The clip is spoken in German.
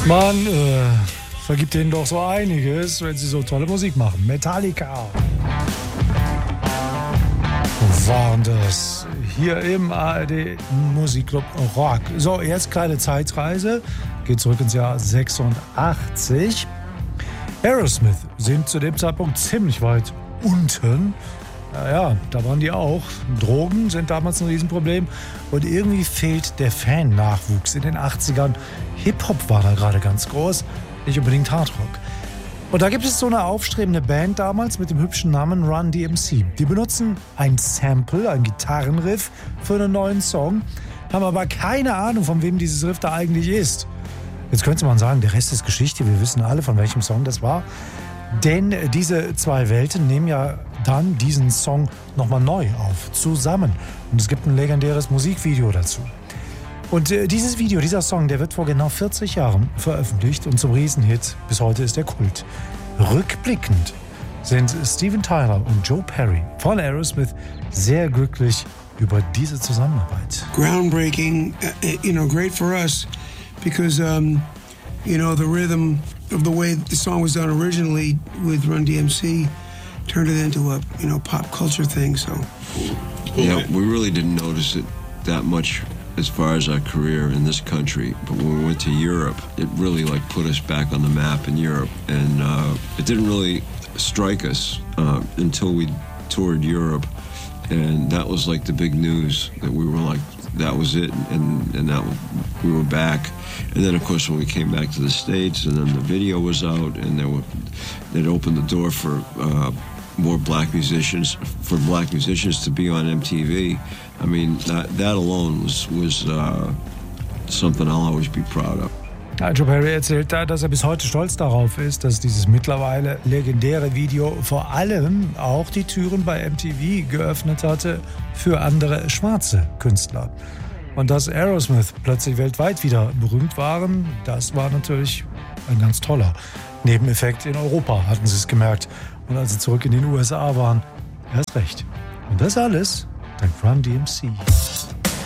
Man vergibt denen doch so einiges, wenn sie so tolle Musik machen. Metallica waren das hier im ARD Musikclub Rock. So, jetzt kleine Zeitreise. Geht zurück ins Jahr 86. Aerosmith sind zu dem Zeitpunkt ziemlich weit unten. Naja, da waren die auch. Drogen sind damals ein Riesenproblem. Und irgendwie fehlt der Fan-Nachwuchs in den 80ern. Hip-Hop war da gerade ganz groß, nicht unbedingt Hardrock. Und da gibt es so eine aufstrebende Band damals mit dem hübschen Namen Run DMC. Die benutzen ein Sample, ein Gitarrenriff für einen neuen Song, haben aber keine Ahnung, von wem dieses Riff da eigentlich ist. Jetzt könnte man sagen, der Rest ist Geschichte, wir wissen alle, von welchem Song das war. Denn diese zwei Welten nehmen ja dann diesen Song nochmal neu auf, zusammen. Und es gibt ein legendäres Musikvideo dazu. Und dieses Video, dieser Song, der wird vor genau 40 Jahren veröffentlicht und zum Riesenhit. Bis heute ist er Kult. Rückblickend sind Steven Tyler und Joe Perry von Aerosmith sehr glücklich über diese Zusammenarbeit. Groundbreaking, great for us because, the rhythm of the way the song was done originally with Run DMC turned it into a, pop culture thing, so. Yeah, we really didn't notice it that much as far as our career in this country, but when we went to Europe, it really put us back on the map in Europe, and it didn't really strike us until we toured Europe, and that was the big news that we were that was it, and that we were back. And then of course when we came back to the States, and then the video was out, and it opened the door for more black musicians to be on MTV. I mean, that alone was something I'll always be proud of. Joe Perry erzählt da, dass er bis heute stolz darauf ist, dass dieses mittlerweile legendäre Video vor allem auch die Türen bei MTV geöffnet hatte für andere schwarze Künstler. Und dass Aerosmith plötzlich weltweit wieder berühmt waren, das war natürlich ein ganz toller Nebeneffekt. In Europa hatten sie es gemerkt. Und als sie zurück in den USA waren, erst recht. Und das alles dank Run DMC.